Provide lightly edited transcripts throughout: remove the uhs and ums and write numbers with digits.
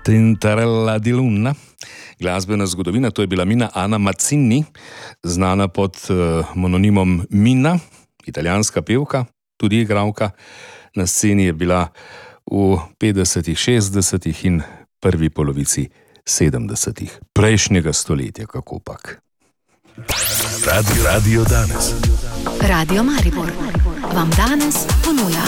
Tintarella di Luna. Glasbena zgodovina, to je bila Mina Ana Mazzini, znana pod mononimom Mina, italijanska pevka, tudi igralka. Na sceni je bila v 50-ih, 60-ih in prvi polovici 70-ih prejšnjega stoletja, kakopak. Radio danes. Radio Maribor vam danes ponuja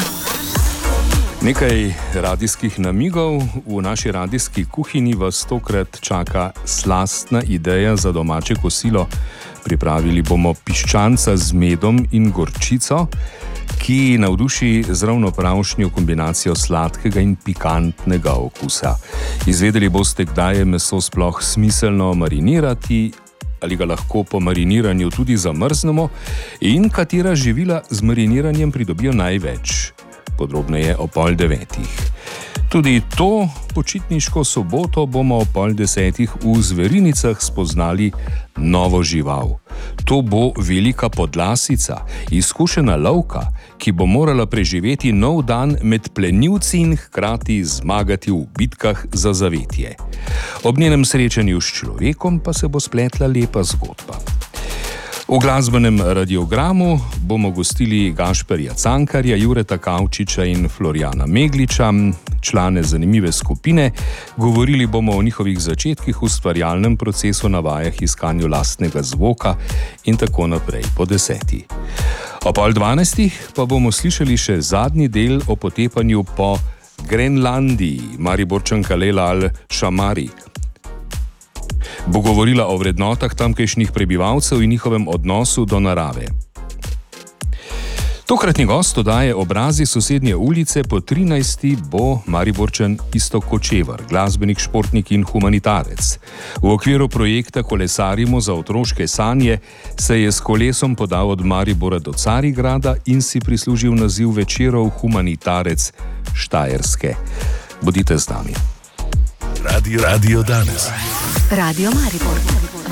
Nekaj radijskih namigov. V naši radijski kuhinji vas tokrat čaka slastna ideja za domače kosilo. Pripravili bomo piščanca z medom in gorčico, ki navduši z ravno pravšnjo kombinacijo sladkega in pikantnega okusa. Izvedeli boste, kdaj je meso sploh smiselno marinirati, ali ga lahko po mariniranju tudi zamrznemo in katera živila z mariniranjem pridobijo največ. Podrobneje o 8:30. Tudi to počitniško soboto bomo o 9:30 v Zverinicah spoznali novo žival. To bo velika podlasica, izkušena lovka, ki bo morala preživeti nov dan med plenilci in hkrati zmagati v bitkah za zavetje. Ob njenem srečanju s človekom pa se bo spletla lepa zgodba. V glasbenem radiogramu bomo gostili Gašperja Cankarja, Jureta Kavčiča in Florjana Megliča, člane zanimive skupine. Govorili bomo o njihovih začetkih v ustvarjalnem procesu, na vajah, iskanju lastnega zvoka in tako naprej po 10. O 11:30 pa bomo slišali še zadnji del o potepanju po Grenlandiji. Mariborčanka Lela Al-Shamari bo govorila o vrednotah tamkajšnjih prebivalcev in njihovem odnosu do narave. Tokratni gost oddaje Obrazi sosednje ulice po 13. bo Mariborčan Iztok Kočevar, glasbenik, športnik in humanitarec. V okviru projekta Kolesarimo za otroške sanje se je s kolesom podal od Maribora do Carigrada in si prislužil naziv večerov humanitarec Štajerske. Bodite z nami. Radio danes. Radio Maribor.